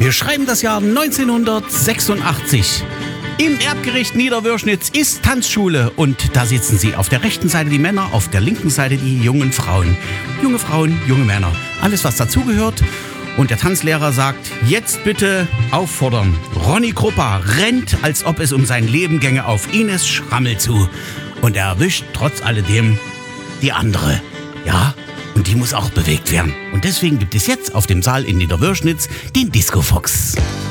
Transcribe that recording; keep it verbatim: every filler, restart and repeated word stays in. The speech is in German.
Wir schreiben das Jahr neunzehnhundertsechsundachtzig. Im Erbgericht Niederwürschnitz ist Tanzschule und da sitzen sie. Auf der rechten Seite die Männer, auf der linken Seite die jungen Frauen. Junge Frauen, junge Männer. Alles, was dazugehört. Und der Tanzlehrer sagt, jetzt bitte auffordern. Ronny Kruppa rennt, als ob es um sein Leben ginge, auf Ines Schrammel zu. Und er erwischt trotz alledem die andere. Ja, und die muss auch bewegt werden. Und deswegen gibt es jetzt auf dem Saal in Niederwürschnitz den Disco Fox.